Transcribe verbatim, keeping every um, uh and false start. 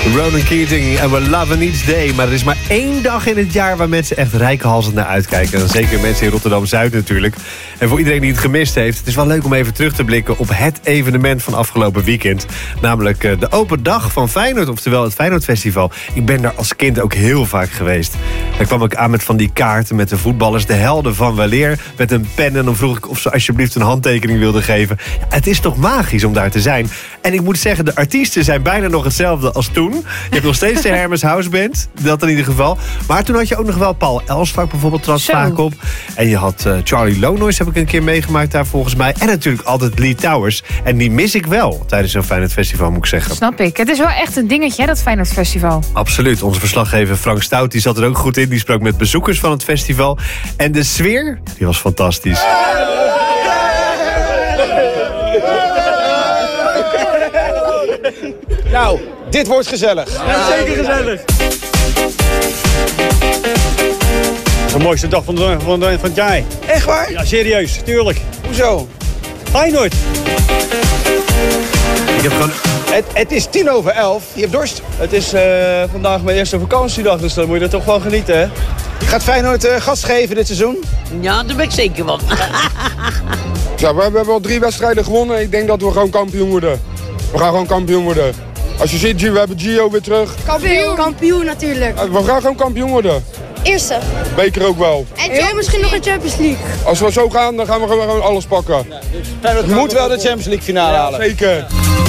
Ronan Keating en We Love Each Day. Maar er is maar één dag in het jaar waar mensen echt reikhalzend naar uitkijken. En zeker mensen in Rotterdam-Zuid natuurlijk. En voor iedereen die het gemist heeft, het is wel leuk om even terug te blikken op het evenement van afgelopen weekend. Namelijk de open dag van Feyenoord, oftewel het Feyenoord Festival. Ik ben daar als kind ook heel vaak geweest. Daar kwam ik aan met van die kaarten met de voetballers, de helden van weleer, met een pen. En dan vroeg ik of ze alsjeblieft een handtekening wilden geven. Ja, het is toch magisch om daar te zijn. En ik moet zeggen, de artiesten zijn bijna nog hetzelfde als toen. Je hebt nog steeds de Hermes House Band, dat in ieder geval. Maar toen had je ook nog wel Paul Elstak bijvoorbeeld, trad vaak op. En je had uh, Charlie Lonois, heb ik een keer meegemaakt daar volgens mij. En natuurlijk altijd Lee Towers. En die mis ik wel tijdens zo'n Feyenoord Festival, moet ik zeggen. Snap ik. Het is wel echt een dingetje, hè, dat Feyenoord Festival. Absoluut. Onze verslaggever Frank Stout, die zat er ook goed in. Die sprak met bezoekers van het festival. En de sfeer, die was fantastisch. Nou, dit wordt gezellig. Ja, zeker gezellig. De mooiste dag van, de, van, de, van het jaar. Echt waar? Ja, serieus, tuurlijk. Hoezo? Feyenoord. Ik heb gewoon... Het, het is tien over elf. Je hebt dorst. Het is uh, vandaag mijn eerste vakantiedag, dus dan moet je er toch wel genieten, hè? Gaat Feyenoord uh, gas geven dit seizoen? Ja, daar ben ik zeker van. Ja, we hebben al drie wedstrijden gewonnen. Ik denk dat we gewoon kampioen worden. We gaan gewoon kampioen worden. Als je ziet, we hebben Gio weer terug. Kampioen. Kampioen natuurlijk. We gaan gewoon kampioen worden. Eerste. Beker ook wel. En heel misschien nog een Champions League. Als we zo gaan, dan gaan we gewoon alles pakken. Je moet wel de Champions League finale halen. Ja, zeker.